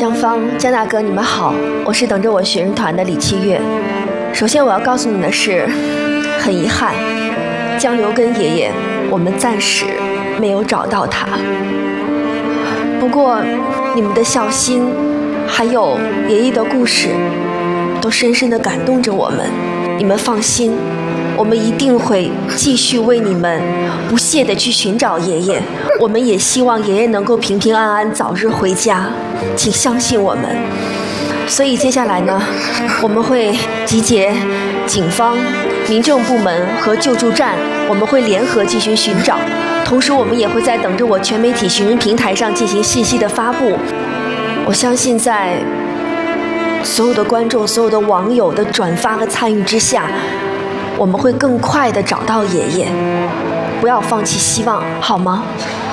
江芳、江大哥，你们好，我是等着我学生团的李七月。首先我要告诉你的是，很遗憾，江流根爷爷，我们暂时没有找到他。不过，你们的孝心，还有爷爷的故事，都深深地感动着我们。你们放心，我们一定会继续为你们不懈地去寻找爷爷。我们也希望爷爷能够平平安安早日回家，请相信我们。所以接下来呢，我们会集结警方、民政部门和救助站，我们会联合进行寻找。同时，我们也会在等着我全媒体寻人平台上进行信息的发布。我相信在所有的观众、所有的网友的转发和参与之下，我们会更快地找到爷爷。不要放弃希望，好吗？